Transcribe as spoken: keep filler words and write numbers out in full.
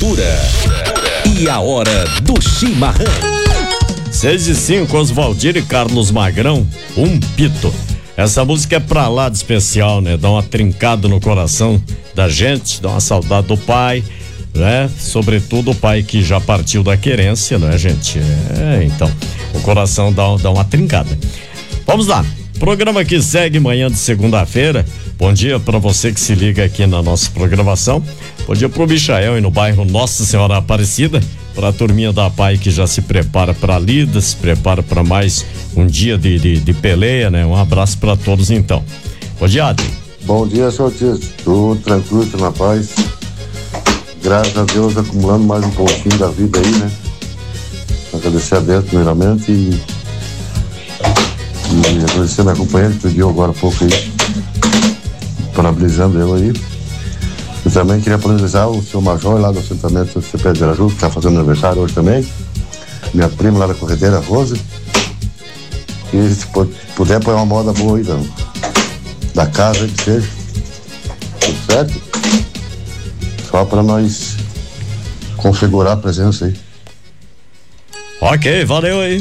Pura. E a hora do chimarrão. Seis e cinco, Oswaldir e Carlos Magrão, um pito. Essa música é pra lá de especial, né? Dá uma trincada no coração da gente, dá uma saudade do pai, né? Sobretudo o pai que já partiu da querência, né, gente? É, então, o coração dá, dá uma trincada. Vamos lá, programa que segue manhã de segunda-feira. Bom dia pra você que se liga aqui na nossa programação. Bom dia pro Michael e no bairro Nossa Senhora Aparecida. Pra turminha da Pai que já se prepara pra lida, se prepara pra mais um dia de, de, de peleia, né? Um abraço pra todos então. Bom dia, Adri. Bom dia, seu tio. Tudo tranquilo, tudo na paz. Graças a Deus, acumulando mais um pouquinho da vida aí, né? Agradecer a Deus primeiramente e, e agradecer a minha companheira que pediu agora há pouco aí, parabenizando eu aí. Eu também queria parabenizar o seu Major lá do assentamento do C P de Veraju, que está fazendo aniversário hoje também. Minha prima lá da corredeira, Rosa. E se puder pôr uma moda boa aí, não. Da casa aí que seja. Tudo certo? Só para nós configurar a presença aí. Ok, valeu aí.